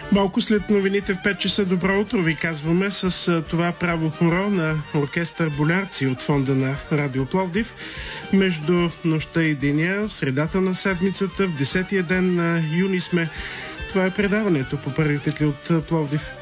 Малко след новините в 5 часа добро утро ви казваме с това право хоро на оркестър Болярци от фонда на Радио Пловдив. Между нощта и деня, в средата на седмицата, в 10-я ден на юни сме. Това е предаването по първи петли от Пловдив.